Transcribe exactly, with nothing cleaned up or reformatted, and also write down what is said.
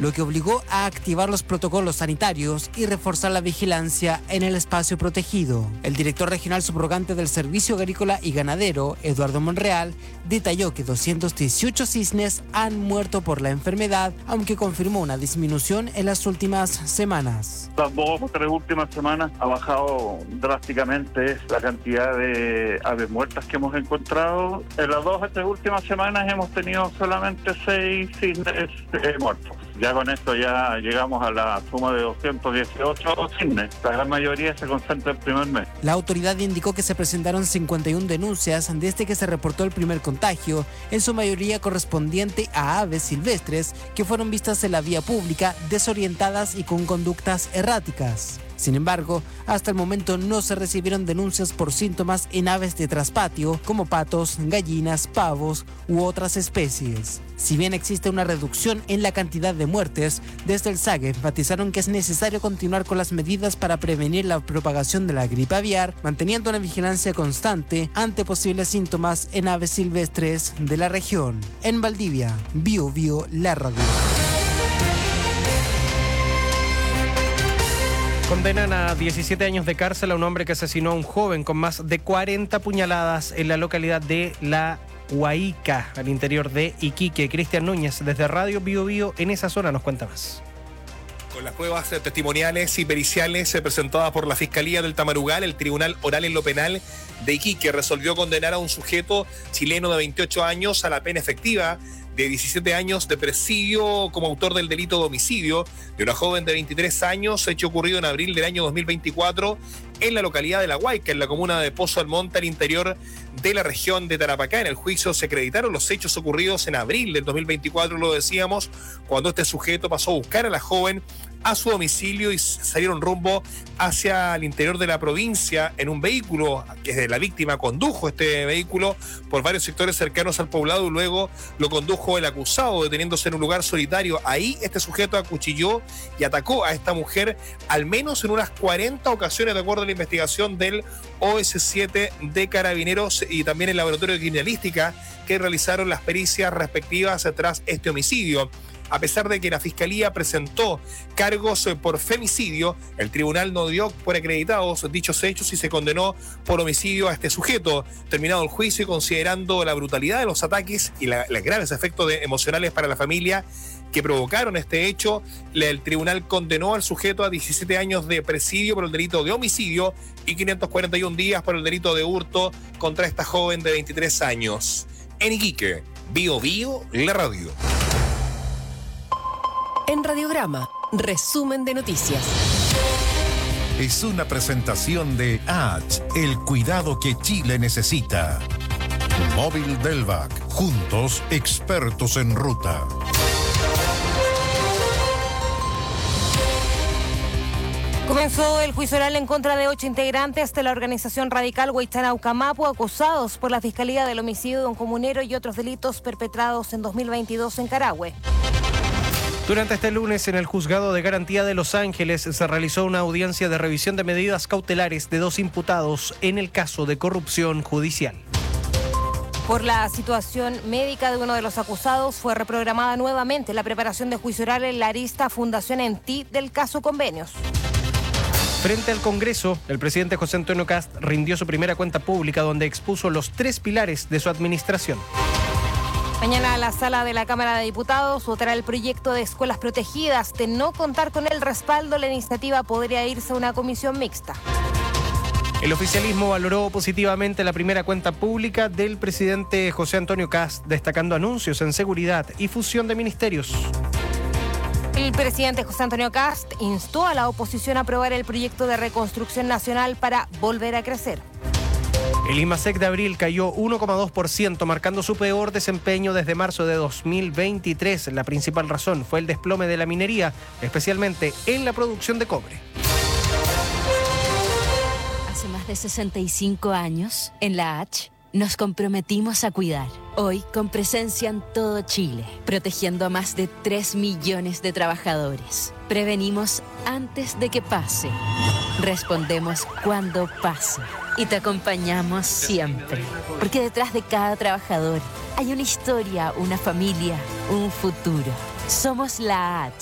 lo que obligó a activar los protocolos sanitarios y reforzar la vigilancia en el espacio protegido. El director regional subrogante del Servicio Agrícola y Ganadero, Eduardo Monreal, detalló que doscientos dieciocho cisnes han muerto por la enfermedad, aunque confirmó una disminución en las últimas semanas. Las dos o tres últimas semanas ha bajado drásticamente la cantidad de aves muertas que hemos encontrado. En las dos o tres últimas semanas hemos tenido solamente seis cisnes eh, muertos. Ya con esto ya llegamos a la suma de doscientos dieciocho cisnes. La gran mayoría se concentra el primer mes. La autoridad indicó que se presentaron cincuenta y una denuncias desde que se reportó el primer contagio, en su mayoría correspondiente a aves silvestres que fueron vistas en la vía pública desorientadas y con conductas erráticas. Sin embargo, hasta el momento no se recibieron denuncias por síntomas en aves de traspatio como patos, gallinas, pavos u otras especies. Si bien existe una reducción en la cantidad de muertes, desde el SAG enfatizaron que es necesario continuar con las medidas para prevenir la propagación de la gripe aviar, manteniendo una vigilancia constante ante posibles síntomas en aves silvestres de la región. En Valdivia, Bio Bio, la radio. Condenan a diecisiete años de cárcel a un hombre que asesinó a un joven con más de cuarenta puñaladas en la localidad de La Huayca, al interior de Iquique. Cristian Núñez, desde Radio Bio Bio, en esa zona, nos cuenta más. Con las pruebas testimoniales y periciales presentadas por la Fiscalía del Tamarugal, el Tribunal Oral en lo Penal de Iquique resolvió condenar a un sujeto chileno de veintiocho años a la pena efectiva de diecisiete años de presidio como autor del delito de homicidio de una joven de veintitrés años, hecho ocurrido en abril del año dos mil veinticuatro en la localidad de La Huayca, en la comuna de Pozo Almonte, al interior de la región de Tarapacá. En el juicio se acreditaron los hechos ocurridos en abril del dos mil veinticuatro, lo decíamos, cuando este sujeto pasó a buscar a la joven a su domicilio y salieron rumbo hacia el interior de la provincia en un vehículo que de la víctima condujo este vehículo por varios sectores cercanos al poblado y luego lo condujo el acusado, deteniéndose en un lugar solitario. Ahí este sujeto acuchilló y atacó a esta mujer al menos en unas cuarenta ocasiones, de acuerdo a la investigación del O S siete de Carabineros y también el laboratorio de criminalística que realizaron las pericias respectivas tras este homicidio. A pesar de que la Fiscalía presentó cargos por femicidio, el tribunal no dio por acreditados dichos hechos y se condenó por homicidio a este sujeto. Terminado el juicio y considerando la brutalidad de los ataques y la, los graves efectos de, emocionales para la familia que provocaron este hecho, el tribunal condenó al sujeto a diecisiete años de presidio por el delito de homicidio y quinientos cuarenta y un días por el delito de hurto contra esta joven de veintitrés años. En Iquique, Bio Bio, la radio. En Radiograma, resumen de noticias. Es una presentación de H, el cuidado que Chile necesita. Móvil Delvac, juntos expertos en ruta. Comenzó el juicio oral en contra de ocho integrantes de la organización radical Huaychanaucamapu, acusados por la Fiscalía del homicidio de un comunero y otros delitos perpetrados en dos mil veintidós en Carahue. Durante este lunes, en el Juzgado de Garantía de Los Ángeles, se realizó una audiencia de revisión de medidas cautelares de dos imputados en el caso de corrupción judicial. Por la situación médica de uno de los acusados, fue reprogramada nuevamente la preparación de juicio oral en la arista Fundación Enti del caso Convenios. Frente al Congreso, el presidente José Antonio Kast rindió su primera cuenta pública donde expuso los tres pilares de su administración. Mañana la sala de la Cámara de Diputados votará el proyecto de escuelas protegidas. De no contar con el respaldo, la iniciativa podría irse a una comisión mixta. El oficialismo valoró positivamente la primera cuenta pública del presidente José Antonio Kast, destacando anuncios en seguridad y fusión de ministerios. El presidente José Antonio Kast instó a la oposición a aprobar el proyecto de reconstrucción nacional para volver a crecer. El IMASEC de abril cayó uno coma dos por ciento, marcando su peor desempeño desde marzo de dos mil veintitrés. La principal razón fue el desplome de la minería, especialmente en la producción de cobre. Hace más de sesenta y cinco años, en la H, nos comprometimos a cuidar. Hoy, con presencia en todo Chile, protegiendo a más de tres millones de trabajadores. Prevenimos antes de que pase. Respondemos cuando pase. Y te acompañamos siempre. Porque detrás de cada trabajador hay una historia, una familia, un futuro. Somos la H.